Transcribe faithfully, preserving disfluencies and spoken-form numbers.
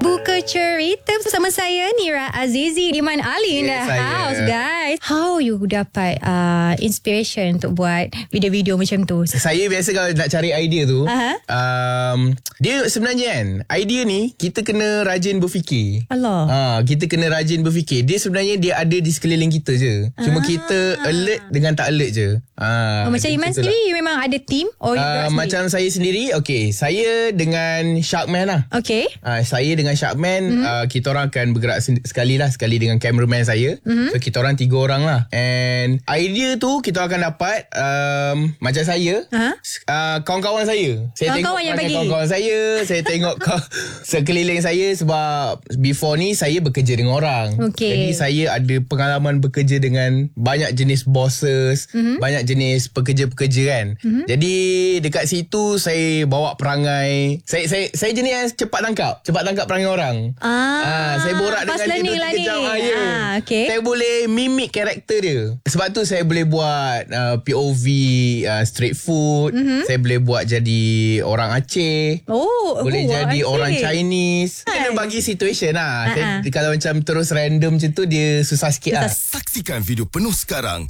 Buka cerita bersama saya Nira Azizi, Iman Ali in the Yeah, house, saya. guys. How you dapat uh, inspiration untuk buat video-video macam tu? Saya biasa kalau nak cari idea tu, Aha. um, dia sebenarnya kan, idea ni kita kena rajin berfikir. Allah. Ha, kita kena rajin berfikir. Dia sebenarnya dia ada di sekeliling kita je. Cuma Ah. kita alert dengan tak alert je. Ha, Oh, macam Iman sendiri, you memang ada team? Or you Uh, gerak macam saya sendiri, okay, saya dengan Sharkman lah. Okay. Uh, saya dengan Sharkman, mm-hmm. uh, kita orang akan bergerak sen- sekali lah, sekali dengan cameraman saya. Mm-hmm. So kita orang tiga orang lah. And idea tu kita akan dapat um, macam saya, Ha? uh, kawan-kawan saya. Saya tengok Kawan-kawan yang perangai bagi. kawan-kawan saya, saya tengok ka- sekeliling saya sebab before ni saya bekerja dengan orang. Okay. Jadi saya ada pengalaman bekerja dengan banyak jenis bosses, mm-hmm. banyak jenis pekerja-pekerja kan. Mm-hmm. Jadi dekat situ saya bawa perangai. Saya saya saya jenis yang cepat tangkap, cepat tangkap perangai orang. Ah, Ah, saya borak fast dengan dia learning dua lah tiga ni. jam. Ah, ya. Ah, okay. Saya boleh mimik karakter dia. Sebab tu saya boleh buat uh, P O V uh, street food. Mm-hmm. Saya boleh buat jadi orang Aceh. Oh, Boleh oh, jadi Aceh. orang Chinese. Kena bagi situation lah. Ah, Saya, ah. kalau macam terus random macam tu, dia susah sikit lah. Saksikan video penuh sekarang